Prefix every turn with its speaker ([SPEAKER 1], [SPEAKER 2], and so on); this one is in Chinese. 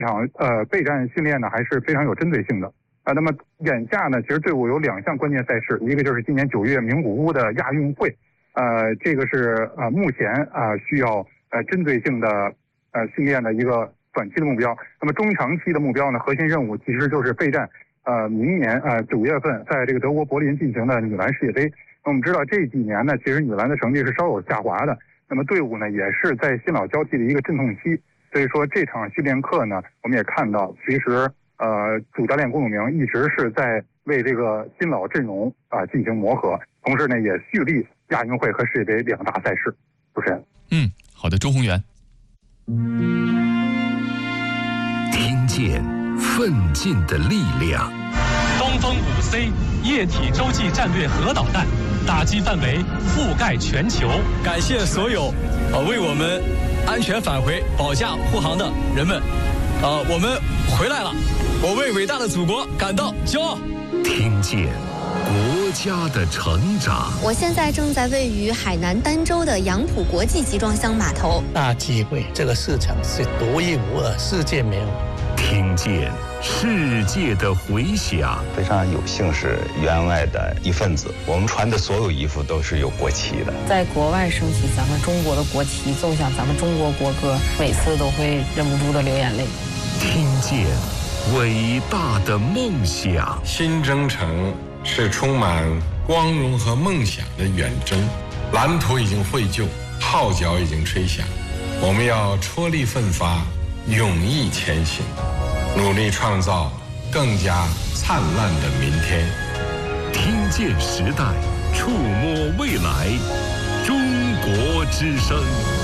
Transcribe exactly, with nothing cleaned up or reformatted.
[SPEAKER 1] 这场呃备战训练呢还是非常有针对性的啊、呃。那么眼下呢，其实队伍有两项关键赛事，一个就是今年九月名古屋的亚运会，呃，这个是呃目前啊、呃、需要呃针对性的呃训练的一个短期的目标。那么中长期的目标呢，核心任务其实就是备战呃明年呃九月份在这个德国柏林进行的女篮世界杯。那我们知道这几年呢，其实女篮的成绩是稍有下滑的，那么队伍呢也是在新老交替的一个阵痛期。所以说这场训练课呢，我们也看到，其实呃主教练龚永明一直是在为这个新老阵容啊、呃、进行磨合，同时呢也蓄力亚运会和世界杯两大赛事。主持人，
[SPEAKER 2] 嗯，好的，周宏源。
[SPEAKER 3] 听见奋进的力量。
[SPEAKER 4] 东风五 C 液体洲际战略核导弹，打击范围覆盖全球。
[SPEAKER 5] 感谢所有呃为我们安全返回保驾护航的人们，呃，我们回来了，我为伟大的祖国感到骄傲。
[SPEAKER 3] 听见国家的成长。
[SPEAKER 6] 我现在正在位于海南儋州的杨浦国际集装箱码头。
[SPEAKER 7] 大机会，这个市场是独一无二，世界没有。
[SPEAKER 3] 听见世界的回响。
[SPEAKER 8] 非常有幸是员外的一份子，我们穿的所有衣服都是有国旗的。
[SPEAKER 9] 在国外升起咱们中国的国旗，奏响咱们中国国歌，每次都会忍不住的流眼泪。
[SPEAKER 3] 听见伟大的梦想。
[SPEAKER 10] 新征程是充满光荣和梦想的远征，蓝图已经绘就，号角已经吹响，我们要踔厉奋发，勇毅前行，努力创造更加灿烂的明天。
[SPEAKER 3] 听见时代，触摸未来，中国之声。